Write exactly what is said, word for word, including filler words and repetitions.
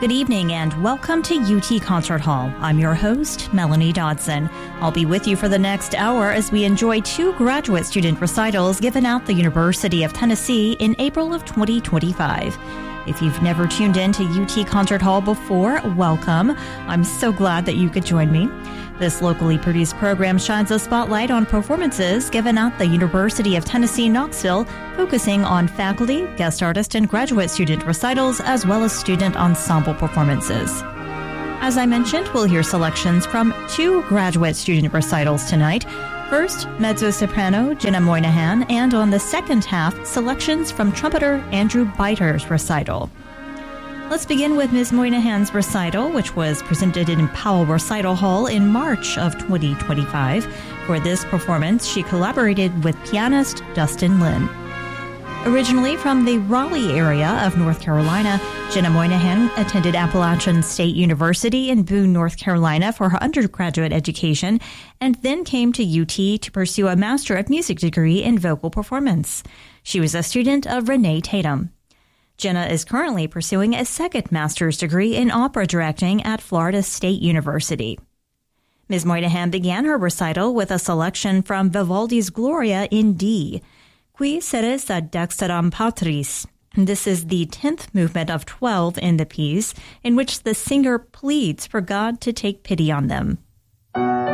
Good evening and welcome to U T Concert Hall. I'm your host, Melanie Dodson. I'll be with you for the next hour as we enjoy two graduate student recitals given at the University of Tennessee in April of twenty twenty-five. If you've never tuned in to U T Concert Hall before, welcome. I'm so glad that you could join me. This locally produced program shines a spotlight on performances given at the University of Tennessee, Knoxville, focusing on faculty, guest artist, and graduate student recitals, as well as student ensemble performances. As I mentioned, we'll hear selections from two graduate student recitals tonight. First, mezzo-soprano Jenna Moynihan, and on the second half, selections from trumpeter Andrew Biter's recital. Let's begin with Miz Moynihan's recital, which was presented in Powell Recital Hall in March of twenty twenty-five. For this performance, she collaborated with pianist Dustin Lin. Originally from the Raleigh area of North Carolina, Jenna Moynihan attended Appalachian State University in Boone, North Carolina for her undergraduate education, and then came to U T to pursue a Master of Music degree in vocal performance. She was a student of Renee Tatum. Jenna is currently pursuing a second master's degree in opera directing at Florida State University. Miz Moynihan began her recital with a selection from Vivaldi's Gloria in D. Qui seres ad dexteram patris. This is the tenth movement of twelve in the piece, in which the singer pleads for God to take pity on them.